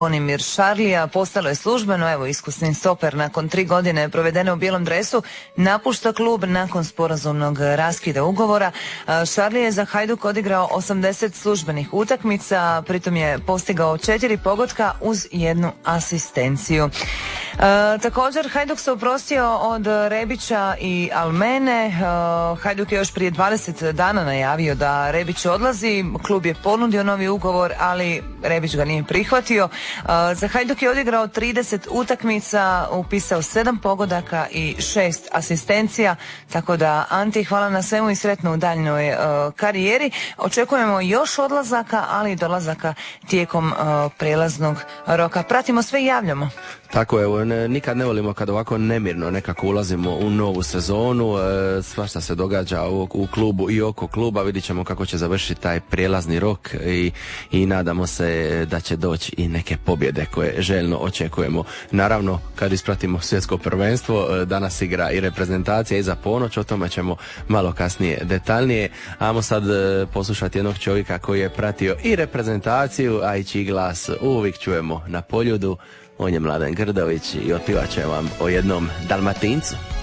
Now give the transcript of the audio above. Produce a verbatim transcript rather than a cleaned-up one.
Zvonimir Šarlija postalo je službeno, evo iskusni stoper nakon tri godine provedene u bijelom dresu napušta klub nakon sporazumnog raskida ugovora. Šarlija je za Hajduk odigrao osamdeset službenih utakmica, pritom je postigao četiri pogotka uz jednu asistenciju. E, također Hajduk se oprostio od Rebića i Almene. E, Hajduk je još prije dvadeset dana najavio da Rebić odlazi, klub je ponudio novi ugovor, ali Rebić ga nije prihvatio. Za Hajduk je odigrao trideset utakmica, upisao sedam pogodaka i šest asistencija, tako da Anti, hvala na svemu i sretno u daljnjoj uh, karijeri. Očekujemo još odlazaka, ali i dolazaka tijekom uh, prijelaznog roka. Pratimo sve i javljamo. Tako je, ne, nikad ne volimo kad ovako nemirno nekako ulazimo u novu sezonu, e, svašta se događa u, u klubu i oko kluba, vidit ćemo kako će završiti taj prijelazni rok i, i nadamo se da će doći i neke pobjede koje željno očekujemo. Naravno, kad ispratimo svjetsko prvenstvo, danas igra i reprezentacija i za ponoć, o tome ćemo malo kasnije detaljnije. Ajmo sad poslušati jednog čovjeka koji je pratio i reprezentaciju, a i čiji glas uvijek čujemo na Poljudu. On je Mladen Grdović i otpivat će vam o jednom Dalmatincu.